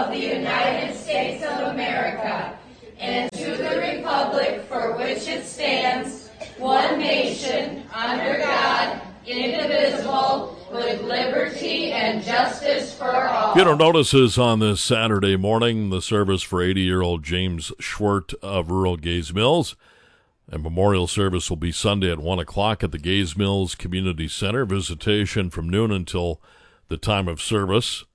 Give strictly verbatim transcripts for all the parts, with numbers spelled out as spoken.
of the United States of America and to the republic for which it stands, one nation, under God, indivisible, with liberty and justice for all. Funeral notices on this Saturday morning. The service for eighty-year-old James Schwert of rural Gays Mills. A memorial service will be Sunday at one o'clock at the Gays Mills Community Center. Visitation from noon until the time of service.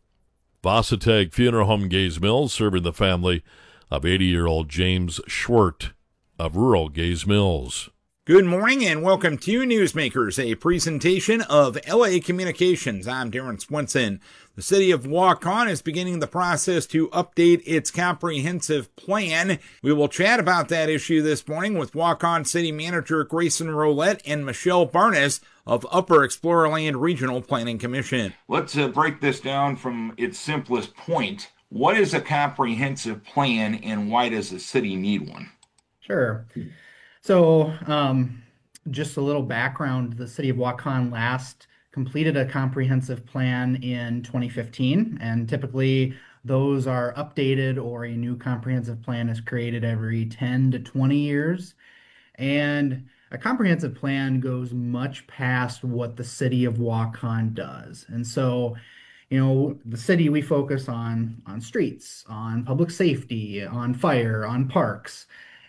Vasatag Funeral Home Gays Mills, serving the family of eighty-year-old James Schwert of rural Gays Mills. Good morning and welcome to Newsmakers, a presentation of L A Communications. I'm Darren Swenson. The city of Waukon is beginning the process to update its comprehensive plan. We will chat about that issue this morning with Waukon City Manager Grayson Rolette and Michelle Barnes of Upper Explorerland Regional Planning Commission. Let's uh, break this down from its simplest point. What is a comprehensive plan and why does the city need one? Sure. So um, just a little background, the city of Waukon last completed a comprehensive plan in twenty fifteen, and typically those are updated or a new comprehensive plan is created every ten to twenty years. And a comprehensive plan goes much past what the city of Waukon does. And so, you know, the city, we focus on, on streets, on public safety, on fire, on parks.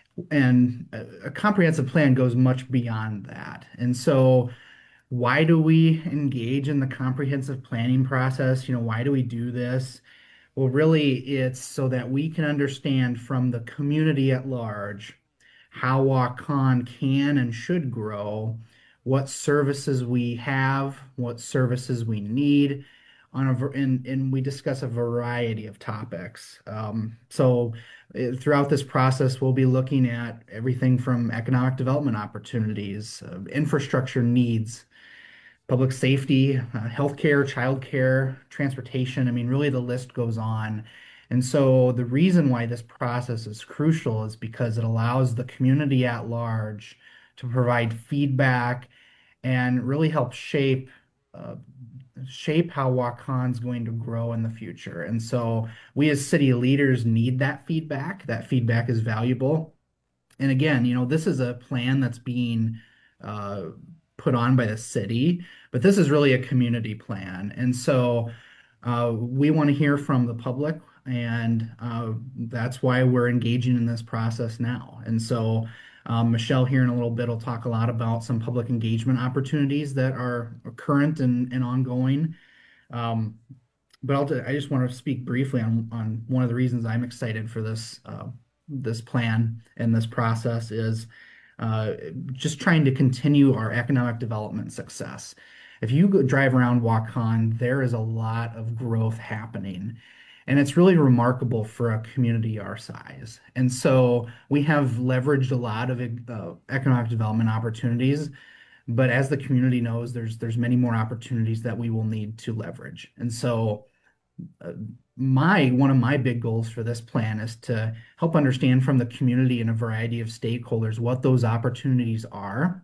And a comprehensive plan goes much beyond that. And so why do we engage in the comprehensive planning process? You know, why do we do this? Well, really, it's so that we can understand from the community at large how Waukon can and should grow, what services we have, what services we need, on a, and, and we discuss a variety of topics. Um, so throughout this process, we'll be looking at everything from economic development opportunities, uh, infrastructure needs, public safety, uh, healthcare, childcare, transportation. I mean, really the list goes on. And so the reason why this process is crucial is because it allows the community at large to provide feedback and really help shape uh, shape how Waukon's going to grow in the future. And so we as city leaders need that feedback. That feedback is valuable. And again, you know, this is a plan that's being uh, put on by the city, but this is really a community plan. And so uh, we want to hear from the public, and uh, that's why we're engaging in this process now. And so Um, Michelle here in a little bit will talk a lot about some public engagement opportunities that are current and, and ongoing. Um, but I'll, I just want to speak briefly on, on one of the reasons I'm excited for this uh, this plan and this process is uh, just trying to continue our economic development success. If you go drive around Waukon, there is a lot of growth happening. And it's really remarkable for a community our size. And so we have leveraged a lot of uh, economic development opportunities, but as the community knows, there's there's many more opportunities that we will need to leverage. And so uh, my one of my big goals for this plan is to help understand from the community and a variety of stakeholders what those opportunities are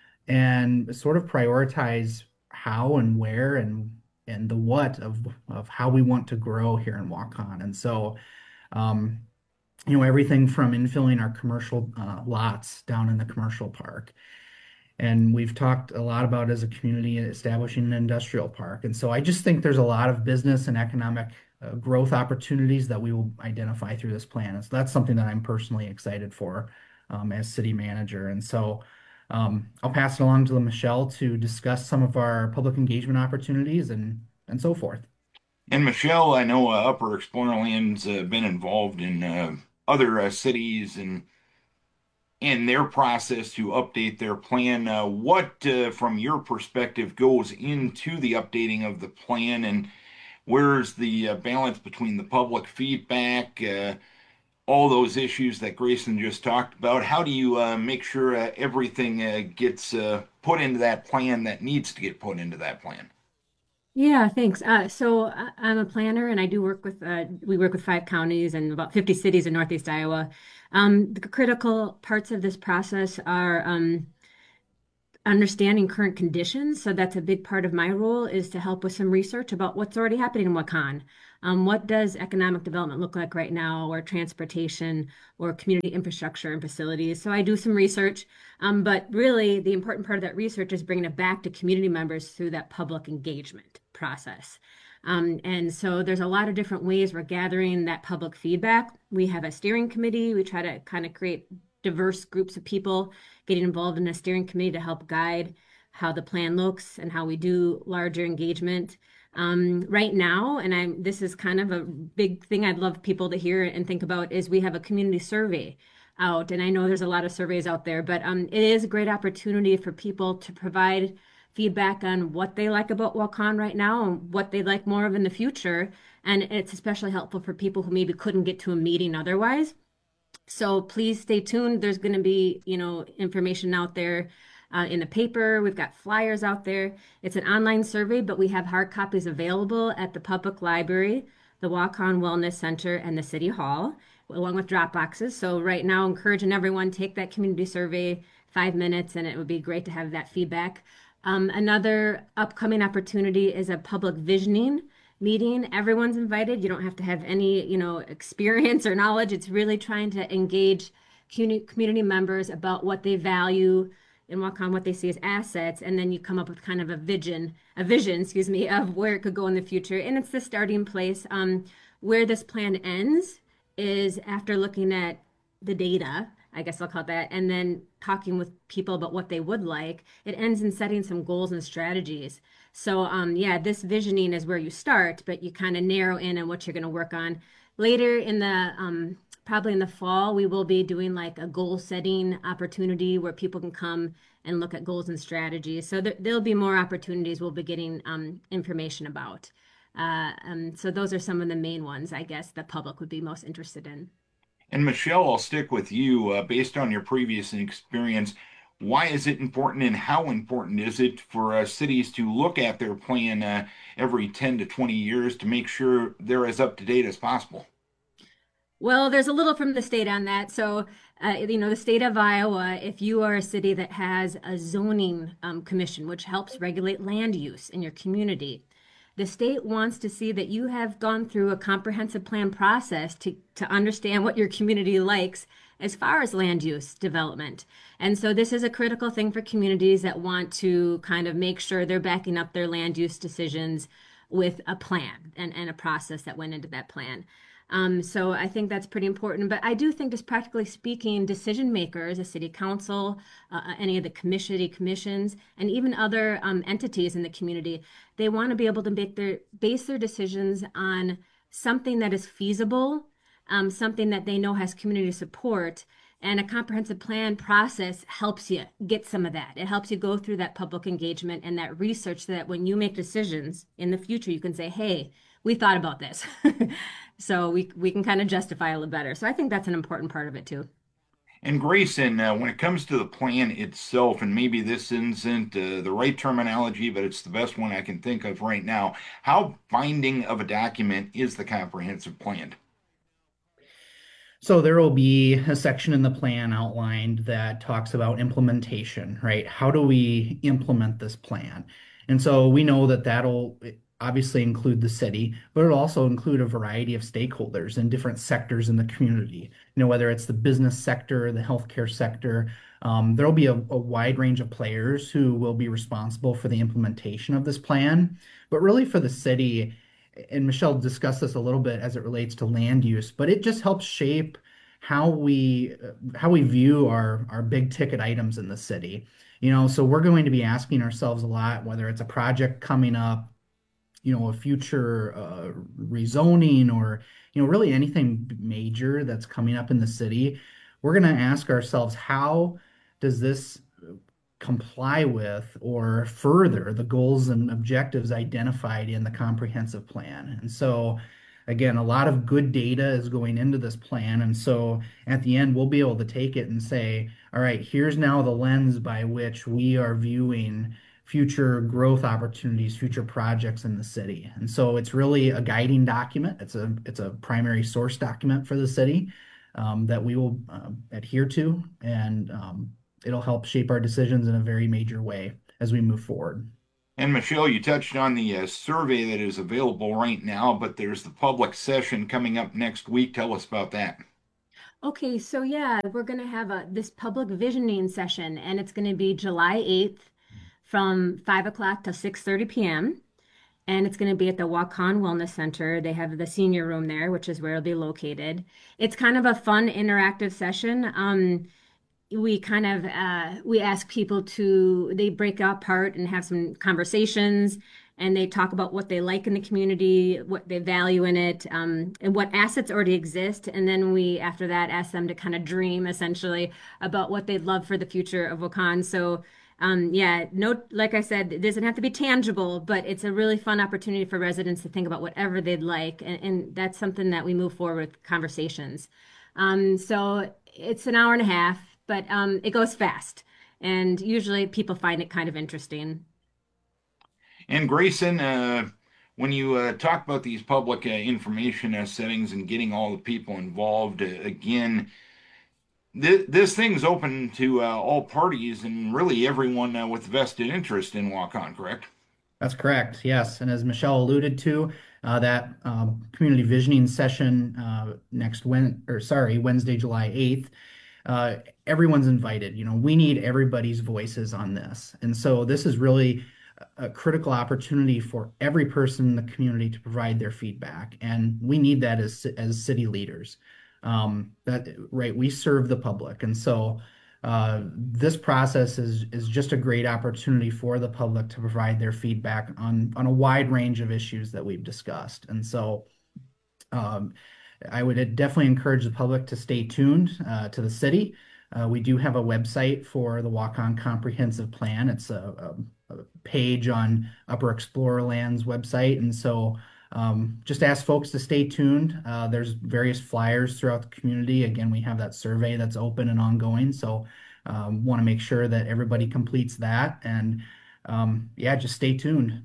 and sort of prioritize how and where and and the what of, of how we want to grow here in Waukon. And so, um, you know, everything from infilling our commercial uh, lots down in the commercial park. And we've talked a lot about as a community establishing an industrial park. And so I just think there's a lot of business and economic uh, growth opportunities that we will identify through this plan. And so that's something that I'm personally excited for um, as city manager. And so Um, I'll pass it along to Michelle to discuss some of our public engagement opportunities and, and so forth. And Michelle, I know uh, Upper Explorerland's uh, been involved in uh, other uh, cities and in their process to update their plan. Uh, what, uh, from your perspective, goes into the updating of the plan, and where's the uh, balance between the public feedback, uh, all those issues that Grayson just talked about? How do you uh, make sure uh, everything uh, gets uh, put into that plan that needs to get put into that plan? Yeah, thanks. Uh, so I- I'm a planner, and I do work with, uh, we work with five counties and about fifty cities in Northeast Iowa. Um, the critical parts of this process are um, understanding current conditions. So that's a big part of my role, is to help with some research about what's already happening in Waukon. Um, what does economic development look like right now, or transportation, or community infrastructure and facilities? So I do some research, um, but really the important part of that research is bringing it back to community members through that public engagement process. Um, and so there's a lot of different ways we're gathering that public feedback. We have a steering committee. We try to kind of create diverse groups of people getting involved in a steering committee to help guide how the plan looks and how we do larger engagement. Um, right now, and I'm this is kind of a big thing I'd love people to hear and think about, is we have a community survey out. And I know there's a lot of surveys out there, but um, it is a great opportunity for people to provide feedback on what they like about Waukon right now and what they'd like more of in the future. And it's especially helpful for people who maybe couldn't get to a meeting otherwise. So please stay tuned. There's going to be, you know, information out there uh, in the paper. We've got flyers out there. It's an online survey, but we have hard copies available at the public library, the Waukon Wellness Center, and the City Hall, along with drop boxes. So right now, encouraging everyone, take that community survey, five minutes, and it would be great to have that feedback. Um, another upcoming opportunity is a public visioning meeting. Everyone's invited. You don't have to have any, you know, experience or knowledge. It's really trying to engage community members about what they value in Waukon, what they see as assets, and then you come up with kind of a vision, a vision, excuse me, of where it could go in the future. And it's the starting place. Um, where this plan ends is after looking at the data, I guess I'll call it that, and then talking with people about what they would like. It ends in setting some goals and strategies. So um, yeah, this visioning is where you start, but you kind of narrow in on what you're going to work on. Later in the, um, probably in the fall, we will be doing like a goal setting opportunity where people can come and look at goals and strategies. So there, there'll be more opportunities we'll be getting um, information about. Uh, um, so those are some of the main ones, I guess, the public would be most interested in. And Michelle, I'll stick with you. Uh, based on your previous experience, why is it important, and how important is it for uh, cities to look at their plan uh, every ten to twenty years to make sure they're as up to date as possible? Well, there's a little from the state on that. So, uh, you know, the state of Iowa, if you are a city that has a zoning um, commission, which helps regulate land use in your community, the state wants to see that you have gone through a comprehensive plan process to, to understand what your community likes as far as land use development. And so this is a critical thing for communities that want to kind of make sure they're backing up their land use decisions with a plan and, and a process that went into that plan. Um, so I think that's pretty important. But I do think, just practically speaking, decision makers, a city council, uh, any of the commission commissions, and even other um, entities in the community, they want to be able to make their base their decisions on something that is feasible, um, something that they know has community support. And a comprehensive plan process helps you get some of that. It helps you go through that public engagement and that research, so that when you make decisions in the future, you can say, hey, we thought about this. So we we can kind of justify a little better. So I think that's an important part of it too. And Grayson, uh, when it comes to the plan itself, and maybe this isn't uh, the right terminology, but it's the best one I can think of right now, how binding of a document is the comprehensive plan? So there will be a section in the plan outlined that talks about implementation, right? How do we implement this plan? And so we know that that'll obviously include the city, but it'll also include a variety of stakeholders in different sectors in the community. You know, whether it's the business sector, the healthcare sector, um, there'll be a, a wide range of players who will be responsible for the implementation of this plan. But really for the city, and Michelle discussed this a little bit as it relates to land use, but it just helps shape how we how we view our our big ticket items in the city. You know, so we're going to be asking ourselves a lot, whether it's a project coming up, you know, a future uh, rezoning, or, you know, really anything major that's coming up in the city. We're going to ask ourselves, how does this comply with or further the goals and objectives identified in the comprehensive plan? And so, again, a lot of good data is going into this plan. And so at the end, we'll be able to take it and say, all right, here's now the lens by which we are viewing future growth opportunities, future projects in the city. And so it's really a guiding document. It's a it's a primary source document for the city um, that we will uh, adhere to. And um, it'll help shape our decisions in a very major way as we move forward. And Michelle, you touched on the uh, survey that is available right now, but there's the public session coming up next week. Tell us about that. Okay, so yeah, we're going to have a this public visioning session, and it's going to be July eighth from five o'clock to six thirty p.m. And it's going to be at the Waukon Wellness Center. They have the senior room there, which is where it'll be located. It's kind of a fun, interactive session. Um, we kind of uh, we ask people to they break apart and have some conversations, and they talk about what they like in the community, what they value in it, um, and what assets already exist. And then we, after that, ask them to kind of dream essentially about what they'd love for the future of Waukon. So. Um, yeah, no, like I said, it doesn't have to be tangible, but it's a really fun opportunity for residents to think about whatever they'd like. And, and that's something that we move forward with conversations. Um, so it's an hour and a half, but um, it goes fast. And usually people find it kind of interesting. And Grayson, uh, when you uh, talk about these public uh, information uh, settings and getting all the people involved, uh, again, this thing's open to uh, all parties and really everyone uh, with vested interest in Waukon, correct? That's correct, yes. And as Michelle alluded to, uh, that um, community visioning session uh, next Wed or sorry Wednesday, July eighth, uh, everyone's invited. You know, we need everybody's voices on this, and so this is really a critical opportunity for every person in the community to provide their feedback, and we need that as as city leaders. Um, that right, we serve the public, and so uh, this process is is just a great opportunity for the public to provide their feedback on on a wide range of issues that we've discussed. And so, um, I would definitely encourage the public to stay tuned uh, to the city. Uh, we do have a website for the Waukon Comprehensive Plan. It's a, a, a page on Upper Explorer Land's website, and so. Um, just ask folks to stay tuned. Uh, there's various flyers throughout the community. Again, we have that survey that's open and ongoing. So um, want to make sure that everybody completes that. And um, yeah, just stay tuned.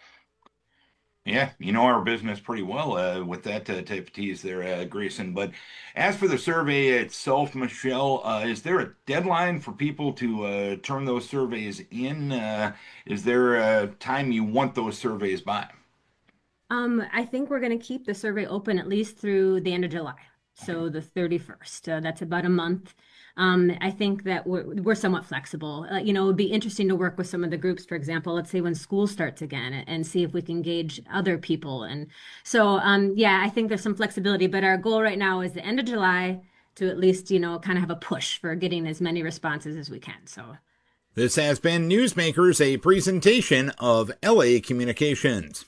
Yeah, you know our business pretty well uh, with that uh, type of tease there, uh, Grayson. But as for the survey itself, Michelle, uh, is there a deadline for people to uh, turn those surveys in? Uh, is there a time you want those surveys by? Um, I think we're going to keep the survey open at least through the end of July. So the thirty-first, uh, that's about a month. Um, I think that we're, we're somewhat flexible. Uh, you know, it would be interesting to work with some of the groups, for example, let's say when school starts again, and see if we can engage other people. And so, um, yeah, I think there's some flexibility, but our goal right now is the end of July to at least, you know, kind of have a push for getting as many responses as we can. So this has been Newsmakers, a presentation of L A Communications.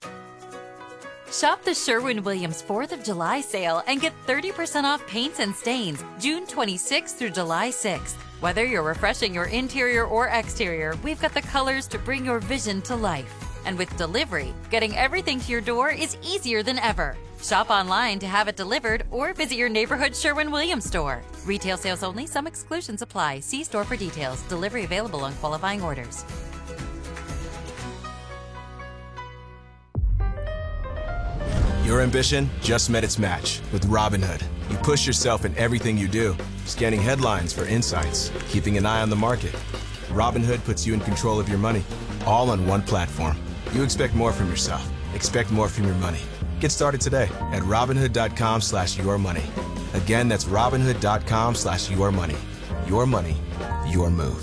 Shop the Sherwin-Williams fourth of July sale and get thirty percent off paints and stains June twenty-sixth through July sixth. Whether you're refreshing your interior or exterior, we've got the colors to bring your vision to life. And with delivery, getting everything to your door is easier than ever. Shop online to have it delivered or visit your neighborhood Sherwin-Williams store. Retail sales only, some exclusions apply. See store for details. Delivery available on qualifying orders. Your ambition just met its match with Robinhood. You push yourself in everything you do, scanning headlines for insights, keeping an eye on the market. Robinhood puts you in control of your money, all on one platform. You expect more from yourself. Expect more from your money. Get started today at Robinhood.com slash your money. Again, that's Robinhood.com slash your money. Your money, your move.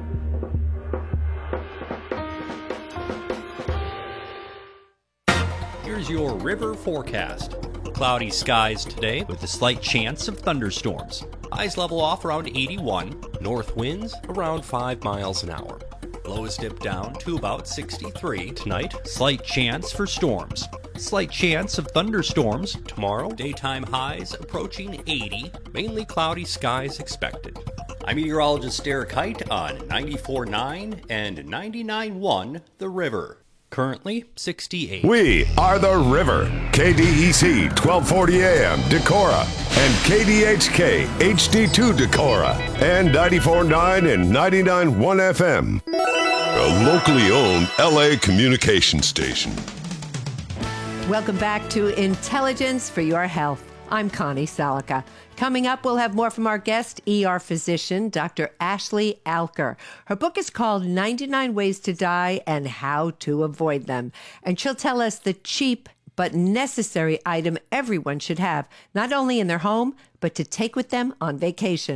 Here's your river forecast. Cloudy skies today with a slight chance of thunderstorms. Highs level off around eighty-one. North winds around five miles an hour. Lows dip down to about sixty-three tonight. Slight chance for storms. Slight chance of thunderstorms tomorrow. Daytime highs approaching eighty. Mainly cloudy skies expected. I'm meteorologist Derek Height on ninety-four point nine and ninety-nine point one The River. Currently sixty-eight. We are The River. K D E C twelve forty A M Decorah and K D H K H D two Decorah and ninety-four point nine and ninety-nine point one F M. A locally owned L A communication station. Welcome back to Intelligence for Your Health I'm Connie Salica. Coming up, we'll have more from our guest, E R physician, Doctor Ashley Alker. Her book is called ninety-nine Ways to Die and How to Avoid Them. And she'll tell us the cheap but necessary item everyone should have, not only in their home, but to take with them on vacation.